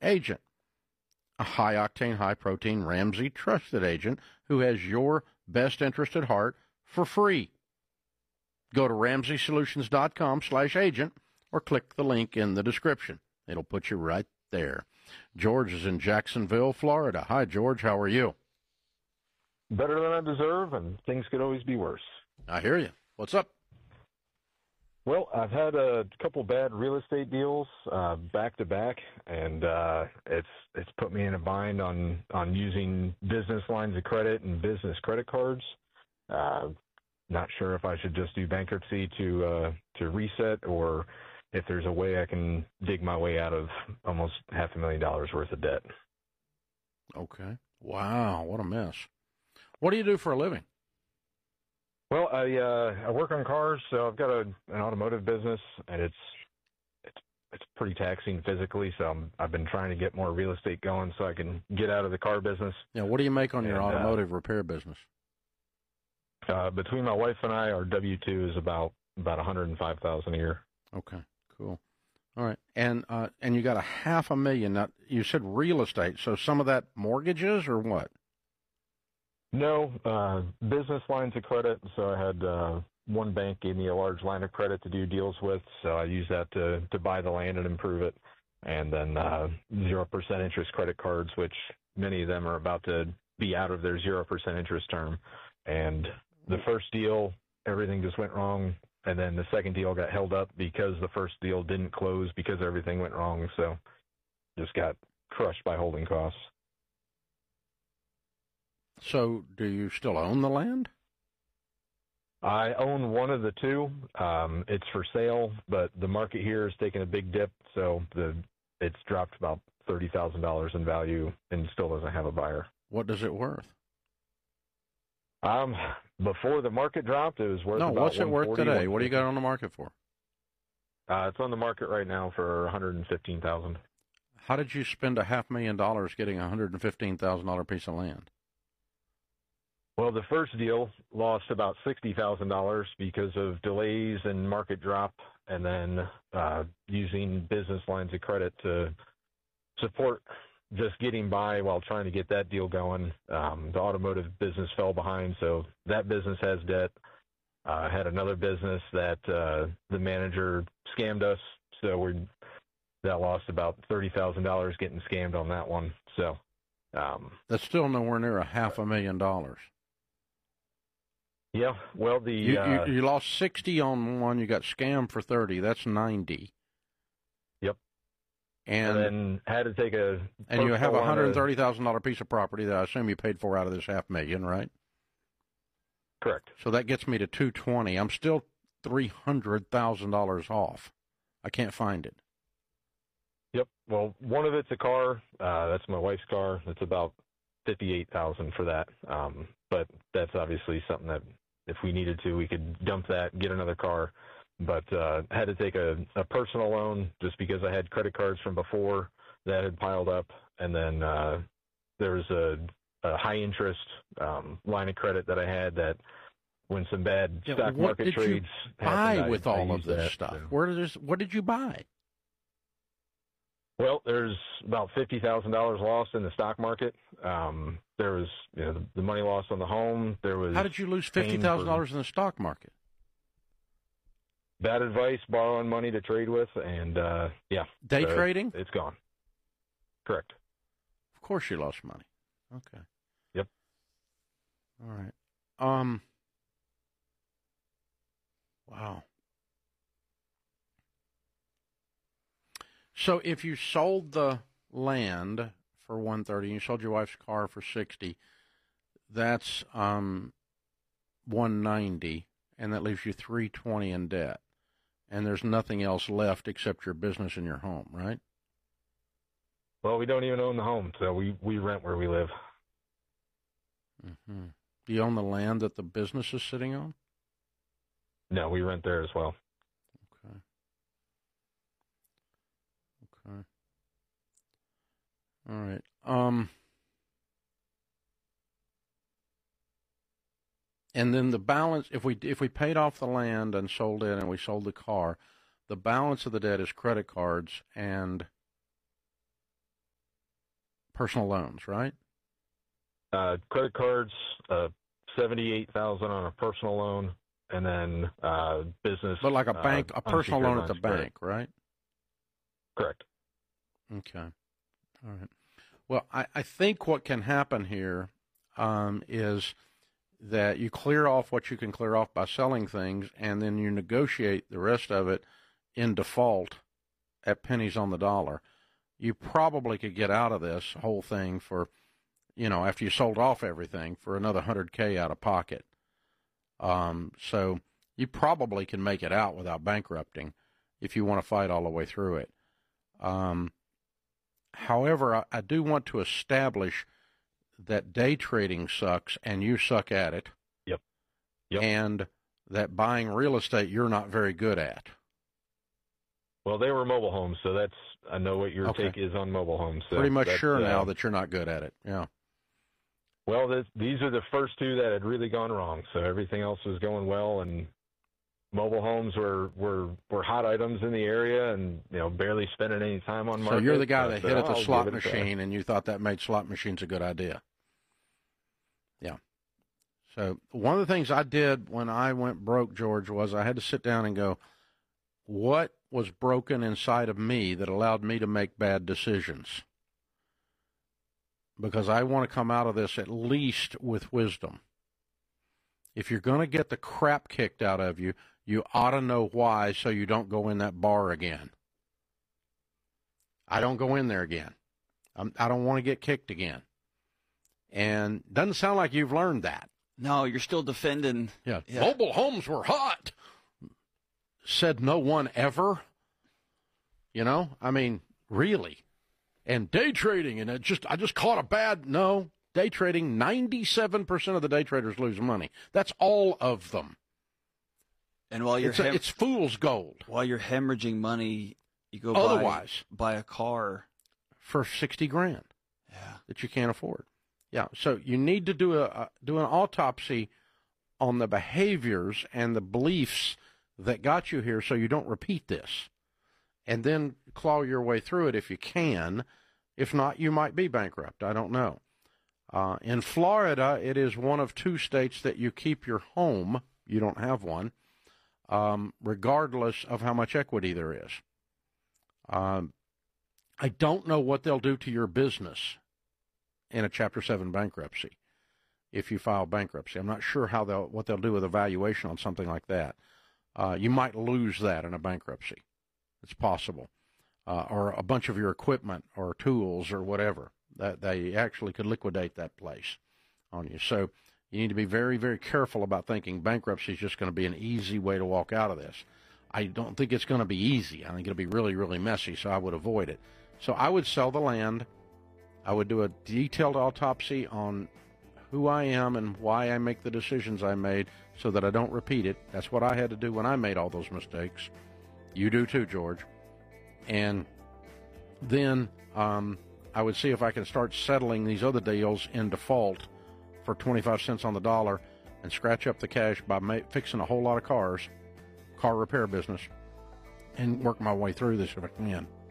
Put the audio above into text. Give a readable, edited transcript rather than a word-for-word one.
agent, a high-octane, high-protein Ramsey trusted agent who has your best interest at heart for free. Go to RamseySolutions.com/agent or click the link in the description. It'll put you right there. George is in Jacksonville, Florida. Hi, George. How are you? Better than I deserve, and things could always be worse. I hear you. What's up? Well, I've had a couple bad real estate deals back to back, and it's put me in a bind on using business lines of credit and business credit cards. Not sure if I should just do bankruptcy to reset, or if there's a way I can dig my way out of almost $500,000 worth of debt. Okay. Wow, what a mess. What do you do for a living? Well, I work on cars, so I've got an automotive business, and it's pretty taxing physically. So I've been trying to get more real estate going so I can get out of the car business. Yeah, what do you make on your automotive repair business? Between my wife and I, our W-2 is about $105,000 a year. Okay, cool. All right, and you got $500,000. Now you said real estate, so some of that mortgages or what? No, business lines of credit. So I had one bank gave me a large line of credit to do deals with, so I used that to buy the land and improve it. And then 0% interest credit cards, which many of them are about to be out of their 0% interest term. And the first deal, everything just went wrong. And then the second deal got held up because the first deal didn't close because everything went wrong. So just got crushed by holding costs. So do you still own the land? I own one of the two. It's for sale, but the market here has taken a big dip, so it's dropped about $30,000 in value and still doesn't have a buyer. What is it worth? Before the market dropped, it was worth about what's it worth today? 140. What do you got on the market for? It's on the market right now for $115,000. How did you spend $500,000 getting a $115,000 piece of land? Well, the first deal lost about $60,000 because of delays and market drop, and then using business lines of credit to support just getting by while trying to get that deal going. The automotive business fell behind, so that business has debt. I had another business that the manager scammed us, so that lost about $30,000 getting scammed on that one. So that's still nowhere near $500,000. Yeah, well, you lost 60 on one. You got scammed for 30. That's 90. Yep. And then had to take and you have a $130,000 piece of property that I assume you paid for out of this $500,000, right? Correct. So that gets me to $220. I'm still $300,000 off. I can't find it. Yep. Well, one of it's a car. That's my wife's car. It's about $58,000 for that. But that's obviously something that if we needed to, we could dump that, get another car. But had to take a personal loan just because I had credit cards from before that had piled up. And then there was a high interest line of credit that I had that when some bad stock market trades happened, buy with all of this stuff? So. What did you buy? Well, there's about $50,000 lost in the stock market. There was, the money lost on the home. There was. How did you lose $50,000 in the stock market? Bad advice, borrowing money to trade with, and day trading. It's gone. Correct. Of course, you lost money. Okay. Yep. All right. Wow. So if you sold the land for $130 and you sold your wife's car for $60, that's $190, and that leaves you $320 in debt. And there's nothing else left except your business and your home, right? Well, we don't even own the home, so we rent where we live. Mm-hmm. Do you own the land that the business is sitting on? No, we rent there as well. Okay. All right. And then the balance, if we paid off the land and sold it and we sold the car, the balance of the debt is credit cards and personal loans, right? Credit cards, $78,000 on a personal loan, and then business. But like a bank, a personal loan at the bank, right? Correct. Okay. All right. Well, I think what can happen here is that you clear off what you can clear off by selling things, and then you negotiate the rest of it in default at pennies on the dollar. You probably could get out of this whole thing for, after you sold off everything, for another $100K out of pocket. So you probably can make it out without bankrupting if you want to fight all the way through it. However, I do want to establish that day trading sucks and you suck at it. Yep. And that buying real estate you're not very good at. Well, they were mobile homes, so I know what your take is on mobile homes. So pretty much sure now that you're not good at it. Yeah. Well, these are the first two that had really gone wrong. So everything else was going well, and mobile homes were hot items in the area, and barely spending any time on market. So you're the guy that hit at the slot machine, and you thought that made slot machines a good idea. Yeah. So one of the things I did when I went broke, George, was I had to sit down and go, what was broken inside of me that allowed me to make bad decisions? Because I want to come out of this at least with wisdom. If you're going to get the crap kicked out of you, you ought to know why, so you don't go in that bar again. I don't go in there again. I don't want to get kicked again. And doesn't sound like you've learned that. No, you're still defending. Yeah. Mobile homes were hot. Said no one ever. I mean, really. And day trading, and I just caught a bad, no, day trading, 97% of the day traders lose money. That's all of them. And while you're it's fool's gold. While you're hemorrhaging money, you go buy a car for $60,000. Yeah. That you can't afford. Yeah. So you need to do an autopsy on the behaviors and the beliefs that got you here, so you don't repeat this. And then claw your way through it if you can. If not, you might be bankrupt. I don't know. In Florida, it is one of two states that you keep your home. You don't have one, regardless of how much equity there is. I don't know what they'll do to your business in a Chapter 7 bankruptcy if you file bankruptcy. I'm not sure what they'll do with a valuation on something like that. You might lose that in a bankruptcy. It's possible. Or a bunch of your equipment or tools or whatever. That they actually could liquidate that place on you. So you need to be very, very careful about thinking bankruptcy is just going to be an easy way to walk out of this. I don't think it's going to be easy. I think it'll be really, really messy, so I would avoid it. So I would sell the land. I would do a detailed autopsy on who I am and why I make the decisions I made so that I don't repeat it. That's what I had to do when I made all those mistakes. You do too, George. And then I would see if I can start settling these other deals in default for 25 cents on the dollar and scratch up the cash by fixing a whole lot of cars, car repair business, and work my way through this if I can.